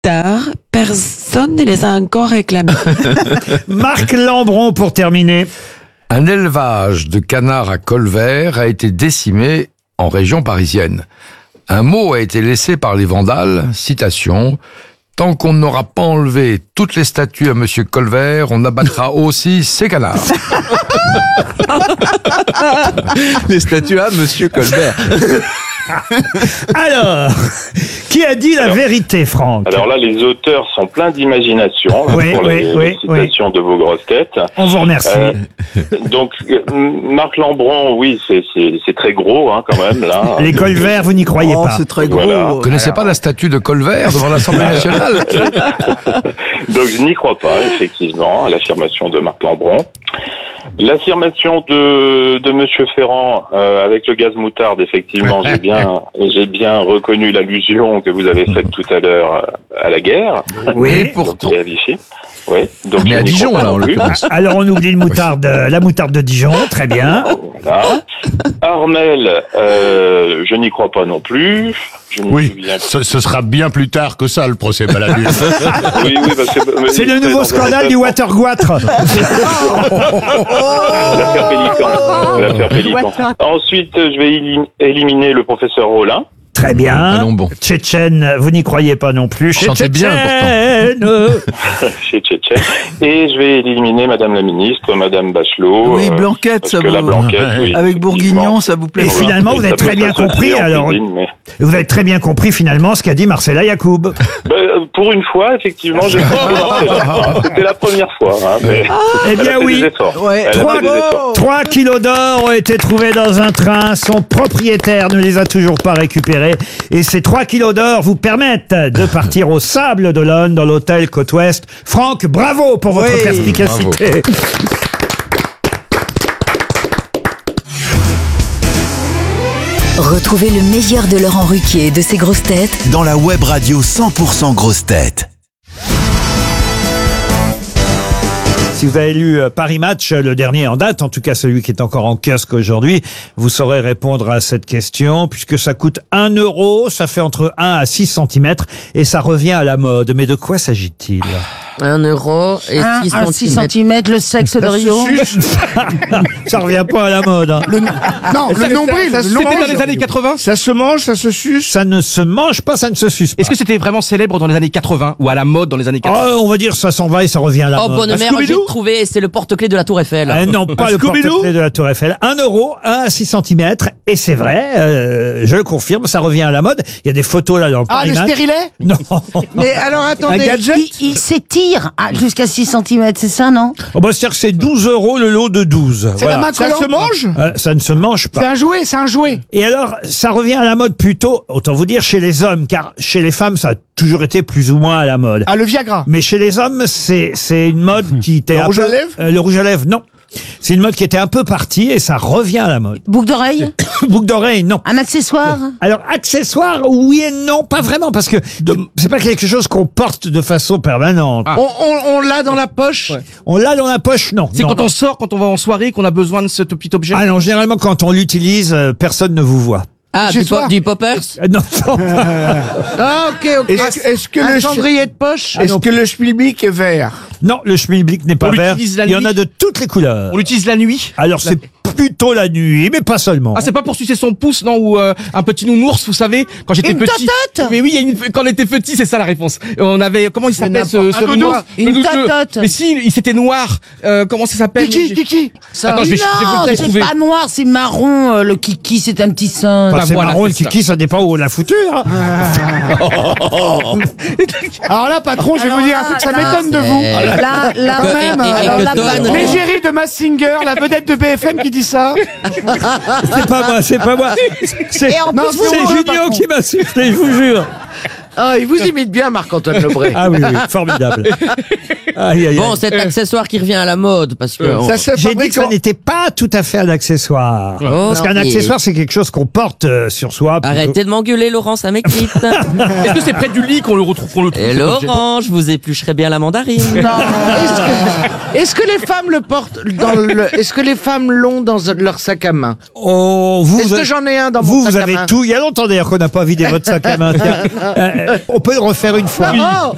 tard, personne ne les a encore réclamés. Marc Lambron pour terminer. Un élevage de canards à Colvert a été décimé en région parisienne. Un mot a été laissé par les vandales, citation, « Tant qu'on n'aura pas enlevé toutes les statues à Monsieur Colvert, on abattra aussi ces canards. » Les statues à Monsieur Colbert. Alors, qui a dit la vérité, Franck? Alors là, les auteurs sont pleins d'imagination Oui, pour oui, les citations de vos grosses têtes. On vous remercie. Donc, Marc Lambron, oui, c'est très gros, hein, quand même, là. Les Colverts, vous n'y croyez pas. C'est très gros. Voilà. Vous connaissez pas la statue de Colvert devant l'Assemblée nationale? Donc, je n'y crois pas, effectivement, à l'affirmation de Marc Lambron. L'affirmation de Monsieur Ferrand avec le gaz moutarde, effectivement, j'ai bien reconnu l'allusion que vous avez faite tout à l'heure à la guerre. Oui. Pourtant. Donc, et à Vichy. Oui. Donc, Mais je à n'y crois Dijon, pas là, non en plus. l'occurrence. Alors on oublie la moutarde de Dijon, très bien. Voilà. Armel, je n'y crois pas non plus. Je me Oui, souviens. ce sera bien plus tard que ça, le procès Balladur. Oui, parce que C'est le nouveau scandale du Watergoître. L'affaire Pélican. Ensuite, je vais éliminer le professeur Rollin. Très bien. Allons bon. Tchétchène, vous n'y croyez pas non plus. Chantez bien, Tchétchène. Chez Tchétchène. Et je vais éliminer Madame la Ministre, Madame Bachelot. Oui, Blanquette, parce ça que vous... la Blanquette, oui, Avec Bourguignon, effectivement. ça vous plaît Et pas. finalement, vous avez Ça très peut bien s'associer compris, en alors. cuisine, mais... Vous avez très bien compris finalement ce qu'a dit Marcella Yacoub. Pour une fois, effectivement, c'était la première fois. Hein, mais Eh bien elle a fait oui. des efforts. Ouais. Elle a fait des efforts. 3 kilos d'or ont été trouvés dans un train. Son propriétaire ne les a toujours pas récupérés. Et ces 3 kilos d'or vous permettent de partir au Sable d'Olonne dans l'hôtel Côte-Ouest. Franck, bravo pour votre Oui, perspicacité. Retrouvez le meilleur de Laurent Ruquier et de ses grosses têtes dans la web radio 100% grosses têtes. Si vous avez lu Paris Match, le dernier en date, en tout cas celui qui est encore en kiosque aujourd'hui, vous saurez répondre à cette question, puisque ça coûte 1 euro, ça fait entre 1 à 6 cm, et ça revient à la mode. Mais de quoi s'agit-il? 1 euro et 6 6 cm. cm, le sexe de Rio. Ça revient pas à la mode. Hein. Non, le nombril, C'était dans les années 80. ça se mange, ça se suce. Ça ne se mange pas, ça ne se suce pas. Est-ce que c'était vraiment célèbre dans les années 80 ou à la mode dans les années 80? On va dire ça s'en va et ça revient à la Oh, mode. bonne mère, j'ai trouvé, c'est le porte-clés de la Tour Eiffel. Non, pas le porte-clés de la Tour Eiffel. 1 euro, 1 à 6 cm, et c'est vrai, je le confirme, ça revient à la mode. Il y a des photos là dans le Ah, Paris le Match. stérilet? Non. Mais alors attendez, Un gadget? Il s'étire jusqu'à 6 cm, c'est ça, non? Oh bah, c'est-à-dire que c'est 12 euros le lot de 12. c'est la main Voilà. collante. Ça se mange? Ça ne se mange C'est pas. un jouet, c'est un jouet. Et alors, ça revient à la mode plutôt, autant vous dire, chez les hommes, car chez les femmes, ça a toujours été plus ou moins à la mode. Ah, le Viagra. Mais chez les hommes, c'est une mode qui était Le un rouge peu... à lèvres? Le rouge à lèvres, non. C'est une mode qui était un peu partie et ça revient à la mode. Boucle d'oreille? Boucle d'oreille, non. Un accessoire? Alors, accessoire, oui et non, pas vraiment, parce que c'est pas quelque chose qu'on porte de façon permanente. On l'a dans la poche. On l'a dans la poche, non. C'est Non, quand non. on sort, quand on va en soirée, qu'on a besoin de ce petit objet. Ah non, généralement, quand on l'utilise, personne ne vous voit. Ah, Chez soi. du poppers? Non, non. Ah, ok. Est-ce que le cendrier de poche? Est-ce que le schmilblick est vert? Non, le schmilblick n'est pas On vert. l'utilise la Il y en nuit. a de toutes les couleurs. On l'utilise la nuit. Alors, c'est plutôt la nuit, mais pas seulement. Ah, c'est pas pour sucer son pouce, non, ou un petit nounours, vous savez, quand j'étais Une petit. totote. Mais oui, quand on était petit, c'est ça la réponse. On avait, comment il s'appelle ce doudou. noir? Une Le doudou. totote. Mais si, il s'était noir. Comment ça s'appelle? Kiki. Attends, je vais Non, le c'est trouver. pas noir, c'est marron. Le kiki, c'est un petit sein. Enfin, c'est voilà, marron, le c'est ça. kiki, ça dépend où on l'a foutu. Hein. Alors là, patron, je vais vous dire un truc, ça m'étonne de vous. Là, Et- même. et- et alors que là, Tom- pas- L'égérie de Massinger, la vedette de BFM qui dit ça. C'est pas moi, c'est pas moi. C'est Et en plus, vous c'est vous Junio patron. qui m'a soufflé, je vous jure. Ah, il vous imite bien, Marc-Antoine Lebré. Ah oui, oui, formidable. Aïe, aïe, Bon, aïe. cet accessoire qui revient à la mode, parce que... Ça se J'ai dit fabrique que ça en... n'était pas tout à fait un accessoire. Oh, Parce qu'un non, accessoire, c'est quelque chose qu'on porte sur soi. plutôt. Arrêtez de m'engueuler, Laurent, ça m'excite. Est-ce que c'est près du lit qu'on le retrouve, Et Laurent, je vous éplucherai bien la mandarine. Est-ce que les femmes le portent est-ce que les femmes l'ont dans leur sac à main? Oh, vous, Est-ce que j'en ai un dans vous, mon sac vous à avez main? tout. Il y a longtemps d'ailleurs qu'on n'a pas vidé votre sac à main. Tiens. On peut le refaire une fois. Oh,